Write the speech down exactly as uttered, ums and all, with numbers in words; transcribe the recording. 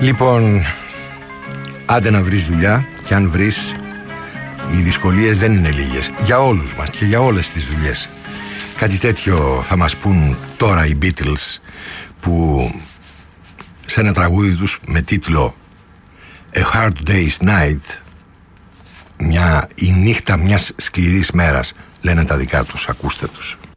Λοιπόν, άντε να βρεις δουλειά, και αν βρεις, οι δυσκολίες δεν είναι λίγες για όλους μας και για όλες τις δουλειές. Κάτι τέτοιο θα μας πούν τώρα οι Beatles, που σε ένα τραγούδι τους με τίτλο A Hard Day's Night, μια, η νύχτα μιας σκληρής μέρας, λένε τα δικά τους. Ακούστε τους.